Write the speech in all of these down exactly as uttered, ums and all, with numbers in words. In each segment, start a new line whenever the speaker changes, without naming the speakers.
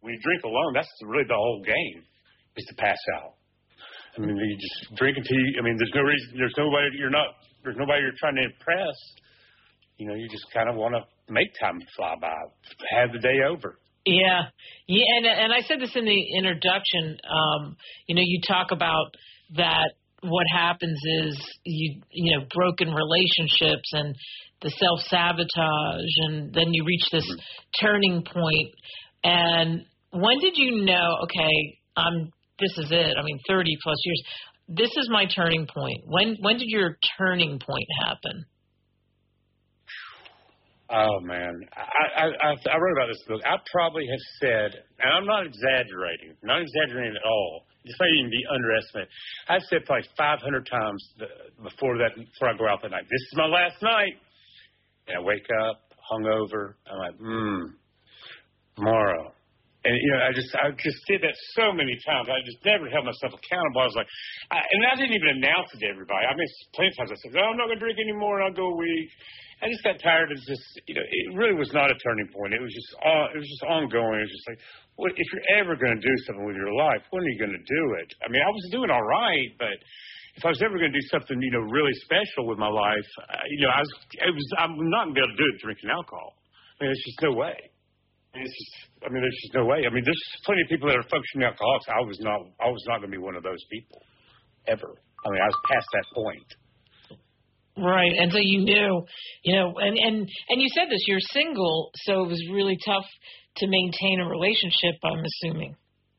When you drink alone, that's really the whole game, is to pass out. I mean, you just drink until you, I mean, there's no reason, there's nobody, you're not, there's nobody you're trying to impress. You know, you just kind of want to make time fly by, have the day over.
Yeah. Yeah. And, and I said this in the introduction, um, you know, you talk about that what happens is you, you know, broken relationships and the self-sabotage, and then you reach this mm-hmm. turning point. And when did you know, okay, I'm, this is it. I mean, thirty plus years. This is my turning point. When when did your turning point happen?
Oh, man. I, I, I wrote about this book. I probably have said, and I'm not exaggerating, not exaggerating at all. This may even be underestimated. I've said probably five hundred times before that, before I go out that night, this is my last night. And I wake up, hungover. I'm like, hmm, tomorrow. And, you know, I just I just did that so many times. I just never held myself accountable. I was like, I, and I didn't even announce it to everybody. I mean, plenty of times I said, oh, I'm not going to drink anymore, and I'll go a week. I just got tired of just, you know, it really was not a turning point. It was just, uh, it was just ongoing. It was just like, what, if you're ever going to do something with your life, when are you going to do it? I mean, I was doing all right, but if I was ever going to do something, you know, really special with my life, uh, you know, I was, it was, I'm not going to be able to do it drinking alcohol. I mean, there's just no way. I mean, it's just, I mean, there's just no way. I mean, there's plenty of people that are functioning alcoholics. I was not, I was not going to be one of those people, ever. I mean, I was past that point.
Right, and so you knew, you know, and, and, and you said this, you're single, so it was really tough to maintain a relationship, I'm assuming.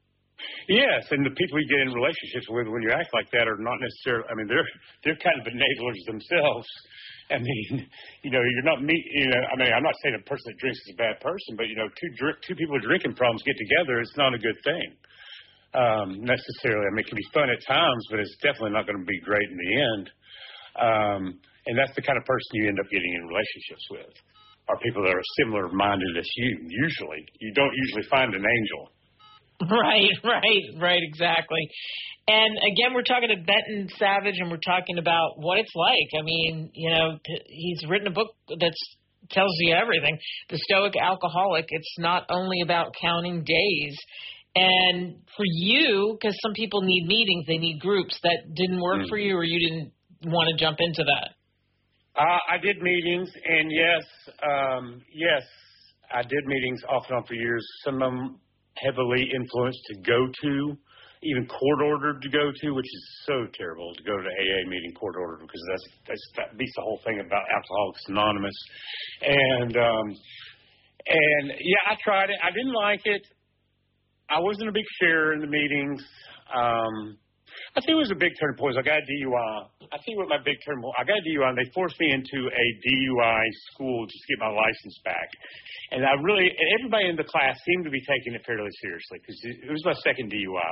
Yes, and the people you get in relationships with when you act like that are not necessarily, I mean, they're they're kind of enablers themselves. I mean, you know, you're not, me, you know, I mean, I'm not saying a person that drinks is a bad person, but, you know, two drink, two people with drinking problems get together, it's not a good thing, um, necessarily. I mean, it can be fun at times, but it's definitely not going to be great in the end. Um, and that's the kind of person you end up getting in relationships with, are people that are similar-minded as you, usually. You don't usually find an angel.
Right, right, right, exactly. And, again, we're talking to Benton Savage, and we're talking about what it's like. I mean, you know, he's written a book that tells you everything. The Stoic Alcoholic, it's not only about counting days. And for you, because some people need meetings, they need groups, that didn't work mm. for you, or you didn't want to jump into that?
Uh, I did meetings, and yes, um, yes, I did meetings off and on for years. Some of them heavily influenced to go to, even court-ordered to go to, which is so terrible to go to A A meeting court-ordered, because that's, that's that beats the whole thing about Alcoholics Anonymous. And um, and yeah, I tried it. I didn't like it. I wasn't a big sharer in the meetings. Um, I think it was a big turning point. I got a D U I. I think what my big turning point, I got a D U I, and they forced me into a D U I school just to get my license back. And I really, and everybody in the class seemed to be taking it fairly seriously, because it was my second D U I.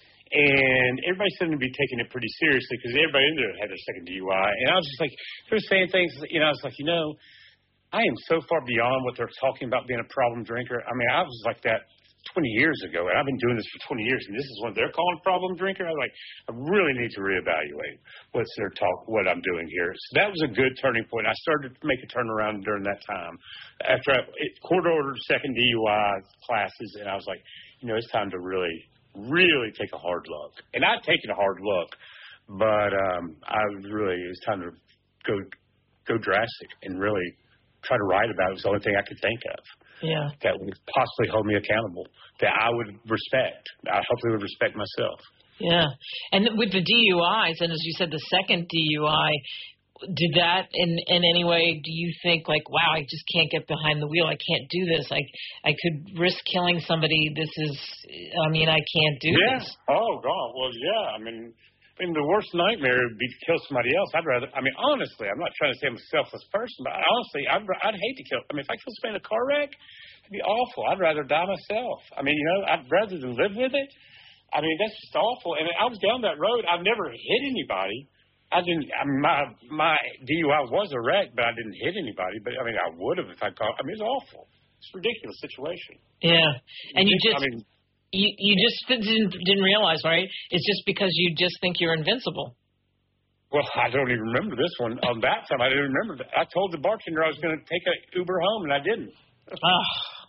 And everybody seemed to be taking it pretty seriously, because everybody in there had their second D U I. And I was just like, they were saying things, you know, I was like, you know, I am so far beyond what they're talking about being a problem drinker. I mean, I was like that twenty years ago, and I've been doing this for twenty years, and this is what they're calling a problem drinker. I was like, I really need to reevaluate what's their talk, what I'm doing here. So that was a good turning point. I started to make a turnaround during that time. After I it, court-ordered second D U I classes, and I was like, you know, it's time to really, really take a hard look. And I'd taken a hard look, but um, I really, it was time to go, go drastic and really try to write about it. It was the only thing I could think of.
Yeah.
That would possibly hold me accountable, that I would respect. I hopefully would respect myself.
Yeah. And with the D U Is, and as you said, the second D U I, did that in, in any way, do you think like, wow, I just can't get behind the wheel. I can't do this. I I could risk killing somebody. This is, I mean, I can't do
yeah.
this.
Oh, God. Well, yeah. I mean, I mean, the worst nightmare would be to kill somebody else. I'd rather, I mean, honestly, I'm not trying to say I'm a selfless person, but honestly, I'd, I'd hate to kill, I mean, if I kill somebody in a car wreck, it'd be awful. I'd rather die myself. I mean, you know, I'd rather than live with it. I mean, that's just awful. And I was down that road. I've never hit anybody. I didn't, I mean, my, my D U I was a wreck, but I didn't hit anybody. But, I mean, I would have if I caught, I mean, it's awful. It's a ridiculous situation.
Yeah. And you just,
I mean,
you, you just didn't, didn't realize, right? It's just because you just think you're invincible.
Well, I don't even remember this one. On that time, I didn't remember. I told the bartender I was going to take an Uber home, and I didn't.
Oh,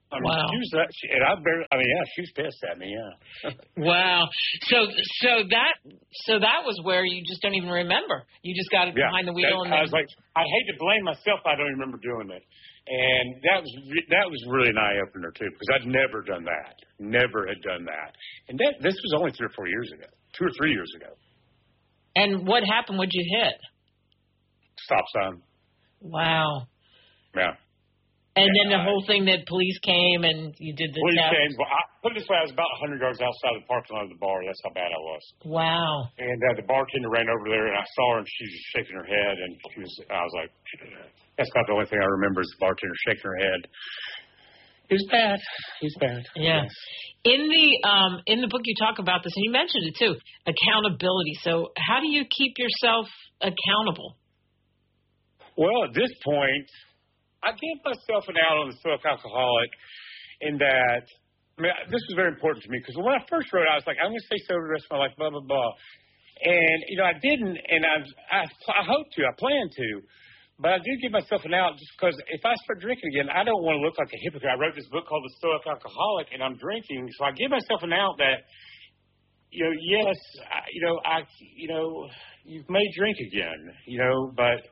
I mean,
Wow.
she was, uh, she, and I barely, I mean, yeah, she was pissed at me, yeah.
Wow. So so that so that was where you just don't even remember. You just got it
yeah,
behind the wheel,
that,
and then,
I was like, I hate to blame myself. I don't even remember doing it, and that was re- that was really an eye opener too, because I'd never done that, never had done that, and that this was only three or four years ago, two or three years ago.
and what happened? What'd you hit?
Stop sign.
Wow.
Yeah.
And
Yeah,
then the
I-
whole thing that police came and you did the
Police
test.
came. Well, I, put it this way, I was about one hundred yards outside the parking lot of the bar. That's how bad I was.
Wow.
And uh, the bartender ran over there, and I saw her, and she was just shaking her head. And she was, I was like, that's not the only thing I remember is the bartender shaking her head. It was bad. It was bad.
Yeah.
Yes.
In the um in the book you talk about this, and you mentioned it too, accountability. So how do you keep yourself accountable?
Well, at this point, I gave myself an out on the Stoic Alcoholic in that, I mean, this was very important to me because when I first wrote it, I was like, I'm going to stay sober the rest of my life, blah, blah, blah. And, you know, I didn't, and I, I, I hope to, I plan to, but I did give myself an out just because if I start drinking again, I don't want to look like a hypocrite. I wrote this book called The Stoic Alcoholic, and I'm drinking, so I give myself an out that, you know, yes, I, you know, I, you know, you may drink again, you know, but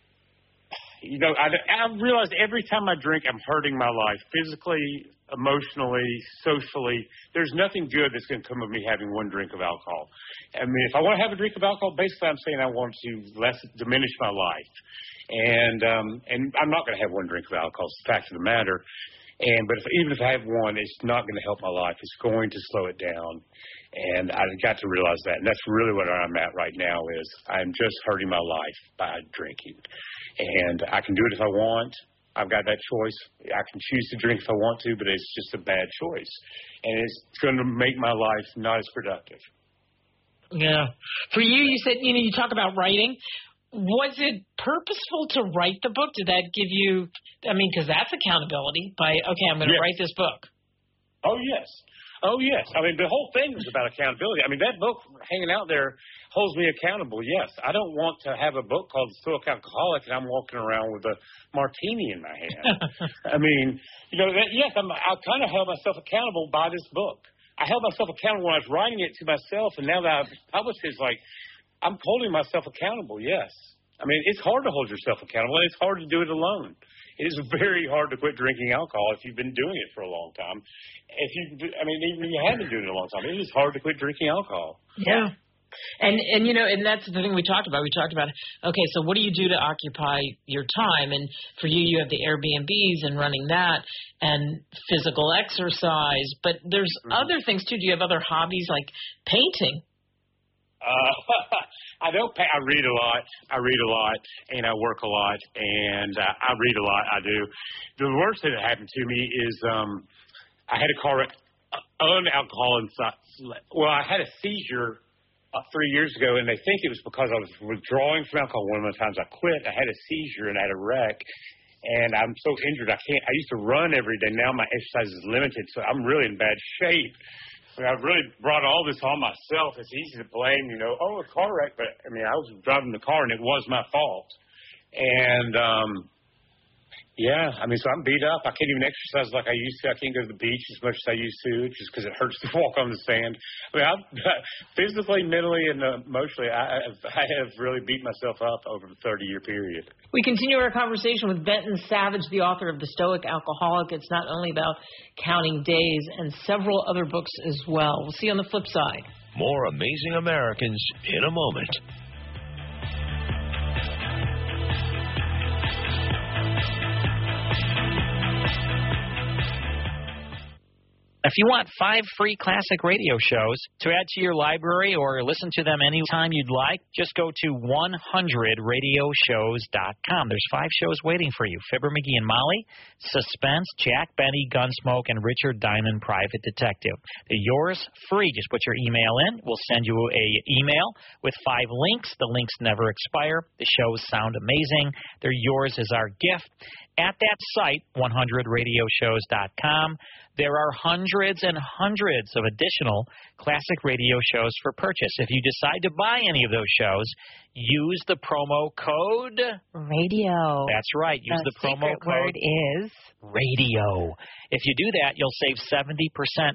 You know, I, I realize every time I drink, I'm hurting my life physically, emotionally, socially. There's nothing good that's going to come of me having one drink of alcohol. I mean, if I want to have a drink of alcohol, basically I'm saying I want to less diminish my life. And um, and I'm not going to have one drink of alcohol. It's the fact of the matter. And but if, even if I have one, it's not going to help my life. It's going to slow it down. And I got to realize that. And that's really what I'm at right now is I'm just hurting my life by drinking. And I can do it if I want. I've got that choice. I can choose to drink if I want to, but it's just a bad choice. And it's going to make my life not as productive.
Yeah. For you, you said, you know, you talk about writing. Was it purposeful to write the book? Did that give you, I mean, because that's accountability by, okay, I'm going to
Yes.
write this book.
Oh, yes. Oh, yes. I mean, the whole thing was about accountability. I mean, that book hanging out there holds me accountable, yes. I don't want to have a book called The Stoic Alcoholic and I'm walking around with a martini in my hand. I mean, you know, that, yes, I'm, I kind of held myself accountable by this book. I held myself accountable when I was writing it to myself, and now that I've published it, it's like I'm holding myself accountable, yes. I mean, it's hard to hold yourself accountable, and it's hard to do it alone. It is very hard to quit drinking alcohol if you've been doing it for a long time. If you, I mean, even if you haven't been doing it a long time, it is hard to quit drinking alcohol.
Yeah. And, and you know, and that's the thing we talked about. We talked about, okay, so what do you do to occupy your time? And for you, you have the Airbnbs and running that and physical exercise. But there's mm-hmm. other things, too. Do you have other hobbies like painting?
Uh, I don't pay. I read a lot. I read a lot, and I work a lot, and uh, I read a lot. I do. The worst thing that happened to me is um, I had a car wreck, unalcoholic. Well, I had a seizure uh, three years ago, and they think it was because I was withdrawing from alcohol. One of the times I quit, I had a seizure and I had a wreck, and I'm so injured. I can't. I used to run every day. Now my exercise is limited, so I'm really in bad shape. I mean, I've really brought all this on myself. It's easy to blame, you know, oh, a car wreck. But, I mean, I was driving the car, and it was my fault. And, um, yeah, I mean, so I'm beat up. I can't even exercise like I used to. I can't go to the beach as much as I used to just because it hurts to walk on the sand. I mean, I'm, physically, mentally, and emotionally, I have, I have really beat myself up over the thirty-year period.
We continue our conversation with Benton Savage, the author of The Stoic Alcoholic. It's not only about counting days and several other books as well. We'll see you on the flip side.
More Amazing Americans in a moment.
If you want five free classic radio shows to add to your library or listen to them anytime you'd like, just go to one hundred radio shows dot com. There's five shows waiting for you. Fibber, McGee and Molly, Suspense, Jack Benny, Gunsmoke, and Richard Diamond, Private Detective. They're yours free. Just put your email in. We'll send you a email with five links. The links never expire. The shows sound amazing. They're yours as our gift. At that site, one hundred radio shows dot com, there are hundreds and hundreds of additional classic radio shows for purchase. If you decide to buy any of those shows, use the promo code
Radio.
That's right. Use the,
the
promo
secret
code
word is
radio. If you do that, you'll save seventy percent